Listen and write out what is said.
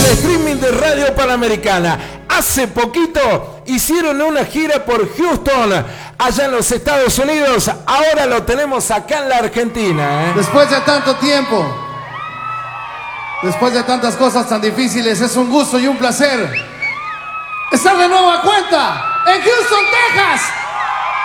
streaming de Radio Panamericana. Hace poquito hicieron una gira por Houston, allá en los Estados Unidos. Ahora lo tenemos acá en la Argentina. Después de tanto tiempo, después de tantas cosas tan difíciles, es un gusto y un placer estar de nuevo a cuenta en Houston, Texas.